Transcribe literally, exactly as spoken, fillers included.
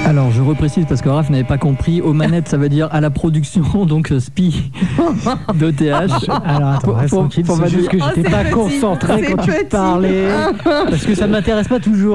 Alors je reprécise parce que Raph n'avait pas compris. Aux manettes, ça veut dire à la production, donc euh, spi d'O T H. Alors attends, Pour- reste pour- tranquille, pour c'est Manu. juste que Oh, j'étais c'est pas petit, concentré c'est quand tu petit. parlais, parce que ça ne m'intéresse pas toujours.